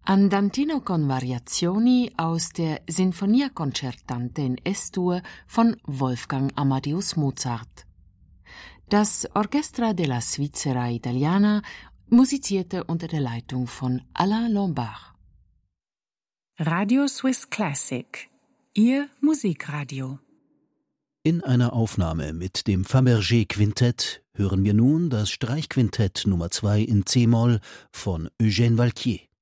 Andantino con Variazioni aus der Sinfonia Concertante in S-Dur von Wolfgang Amadeus Mozart. Das Orchestra della Svizzera Italiana musizierte unter der Leitung von Alain Lombard. Radio Swiss Classic, Ihr Musikradio. In einer Aufnahme mit dem Fabergé Quintett hören wir nun das Streichquintett Nummer 2 in C-Moll von Eugène Valquier.